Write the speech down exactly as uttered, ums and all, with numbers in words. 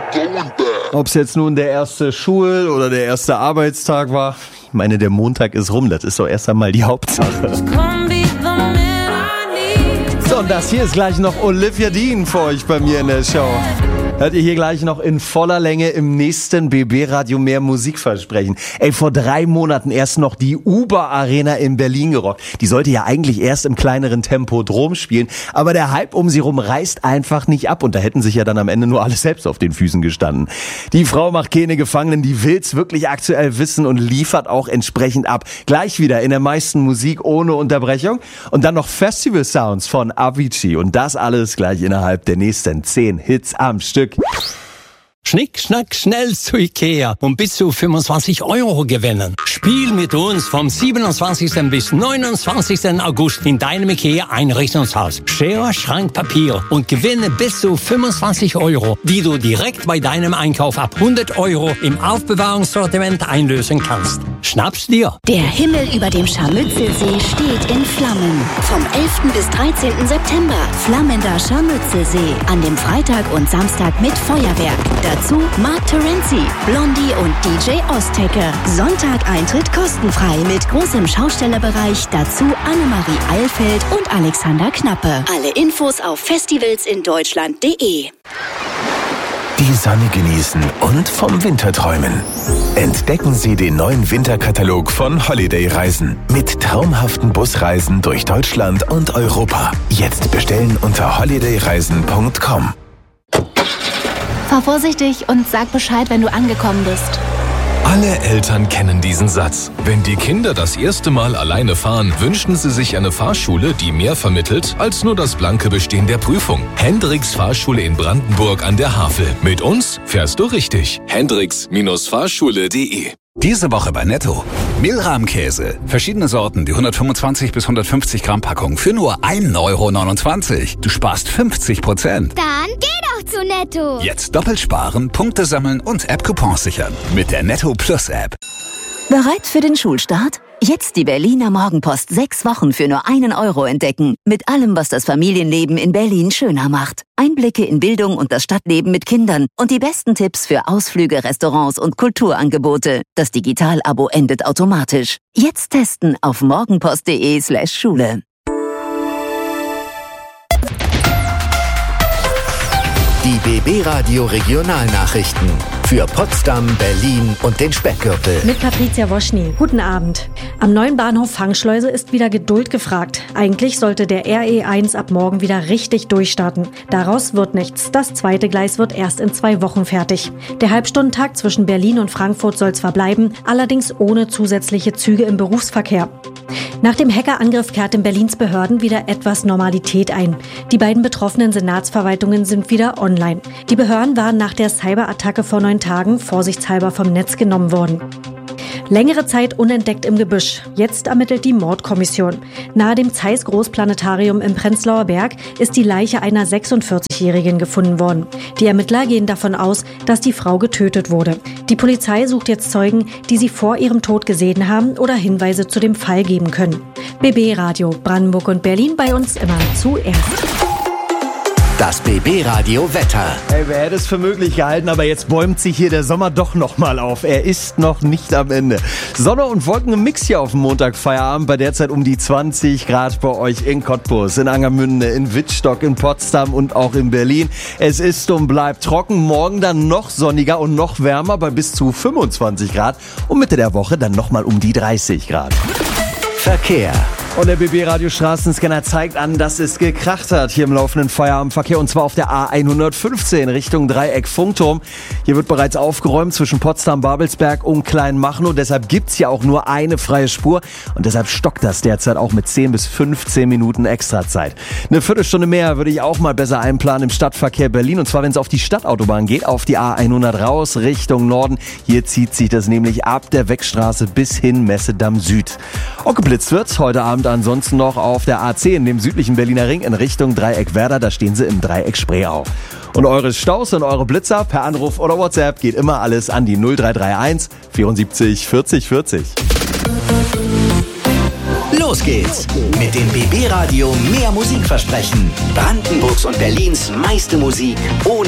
Ob es jetzt nun der erste Schul- oder der erste Arbeitstag war, ich meine, der Montag ist rum, das ist doch erst einmal die Hauptsache. So, und das hier ist gleich noch Olivia Dean für euch bei mir in der Show. Hört ihr hier gleich noch in voller Länge im nächsten B B-Radio mehr Musikversprechen. Ey, vor drei Monaten erst noch die Uber-Arena in Berlin gerockt. Die sollte ja eigentlich erst im kleineren Tempodrom spielen, aber der Hype um sie rum reißt einfach nicht ab und da hätten sich ja dann am Ende nur alle selbst auf den Füßen gestanden. Die Frau macht keine Gefangenen, die will's wirklich aktuell wissen und liefert auch entsprechend ab. Gleich wieder in der meisten Musik ohne Unterbrechung und dann noch Festival-Sounds von Avicii und das alles gleich innerhalb der nächsten zehn Hits am Stück. Schnick, schnack, schnell zu Ikea und bis zu fünfundzwanzig Euro gewinnen. Spiel mit uns vom siebenundzwanzigsten bis neunundzwanzigsten August in deinem Ikea-Einrichtungshaus. Schere, Schrank, Papier und gewinne bis zu fünfundzwanzig Euro, die du direkt bei deinem Einkauf ab hundert Euro im Aufbewahrungssortiment einlösen kannst. Schnapp's dir! Der Himmel über dem Scharmützelsee steht in Flammen. Vom elften bis dreizehnten September. Flammender Scharmützelsee. An dem Freitag und Samstag mit Feuerwerk. Dazu Mark Terenzi, Blondie und D J Oztecker. Sonntag Eintritt kostenfrei mit großem Schaustellerbereich. Dazu Annemarie Eilfeld und Alexander Knappe. Alle Infos auf festivals in deutschland punkt de. Die Sonne genießen und vom Winter träumen. Entdecken Sie den neuen Winterkatalog von Holiday Reisen mit traumhaften Busreisen durch Deutschland und Europa. Jetzt bestellen unter holiday reisen punkt com. Fahr vorsichtig und sag Bescheid, wenn du angekommen bist. Alle Eltern kennen diesen Satz. Wenn die Kinder das erste Mal alleine fahren, wünschen sie sich eine Fahrschule, die mehr vermittelt als nur das blanke Bestehen der Prüfung. Hendricks Fahrschule in Brandenburg an der Havel. Mit uns fährst du richtig. Hendricks Fahrschule punkt de. Diese Woche bei Netto. Milram-Käse. Verschiedene Sorten, die hundertfünfundzwanzig bis hundertfünfzig Gramm Packung für nur ein Euro neunundzwanzig. Du sparst fünfzig Prozent. Dann geh doch zu Netto. Jetzt doppelt sparen, Punkte sammeln und App-Coupons sichern. Mit der Netto Plus App. Bereit für den Schulstart? Jetzt die Berliner Morgenpost sechs Wochen für nur einen Euro entdecken. Mit allem, was das Familienleben in Berlin schöner macht. Einblicke in Bildung und das Stadtleben mit Kindern und die besten Tipps für Ausflüge, Restaurants und Kulturangebote. Das Digital-Abo endet automatisch. Jetzt testen auf morgenpost punkt de slash Schule. Die B B-Radio Regionalnachrichten für Potsdam, Berlin und den Speckgürtel. Mit Patricia Woschny. Guten Abend. Am neuen Bahnhof Fangschleuse ist wieder Geduld gefragt. Eigentlich sollte der R E eins ab morgen wieder richtig durchstarten. Daraus wird nichts. Das zweite Gleis wird erst in zwei Wochen fertig. Der Halbstundentakt zwischen Berlin und Frankfurt soll zwar bleiben, allerdings ohne zusätzliche Züge im Berufsverkehr. Nach dem Hackerangriff kehrt in Berlins Behörden wieder etwas Normalität ein. Die beiden betroffenen Senatsverwaltungen sind wieder online. Die Behörden waren nach der Cyberattacke vor neun Tagen vorsichtshalber vom Netz genommen worden. Längere Zeit unentdeckt im Gebüsch. Jetzt ermittelt die Mordkommission. Nahe dem Zeiss Großplanetarium im Prenzlauer Berg ist die Leiche einer sechsundvierzigjährigen gefunden worden. Die Ermittler gehen davon aus, dass die Frau getötet wurde. Die Polizei sucht jetzt Zeugen, die sie vor ihrem Tod gesehen haben oder Hinweise zu dem Fall geben können. B B-Radio Brandenburg und Berlin bei uns immer zuerst. Das B B-Radio Wetter. Ey, wer hätte es für möglich gehalten, aber jetzt bäumt sich hier der Sommer doch nochmal auf. Er ist noch nicht am Ende. Sonne und Wolken im Mix hier auf dem Montag Feierabend bei derzeit um die zwanzig Grad bei euch in Cottbus, in Angermünde, in Wittstock, in Potsdam und auch in Berlin. Es ist und bleibt trocken. Morgen dann noch sonniger und noch wärmer bei bis zu fünfundzwanzig Grad und Mitte der Woche dann nochmal um die dreißig Grad. Verkehr. Und der B B-Radio-Straßenscanner zeigt an, dass es gekracht hat hier im laufenden Feierabendverkehr und zwar auf der A hundertfünfzehn Richtung Dreieck Funkturm. Hier wird bereits aufgeräumt zwischen Potsdam, Babelsberg und Kleinmachnow. Deshalb gibt's ja auch nur eine freie Spur und deshalb stockt das derzeit auch mit zehn bis fünfzehn Minuten Extrazeit. Eine Viertelstunde mehr würde ich auch mal besser einplanen im Stadtverkehr Berlin und zwar, wenn es auf die Stadtautobahn geht, auf die A hundert raus Richtung Norden. Hier zieht sich das nämlich ab der Weckstraße bis hin Messedamm Süd. Auch geblitzt wird heute Abend ansonsten noch auf der A zehn, dem südlichen Berliner Ring in Richtung Dreieck Werder. Da stehen sie im Dreieck Spreeau. Und eure Staus und eure Blitzer per Anruf oder WhatsApp geht immer alles an die null drei drei eins vierundsiebzig vierzig vierzig. Los geht's mit dem B B-Radio mehr Musikversprechen. Brandenburgs und Berlins meiste Musik ohne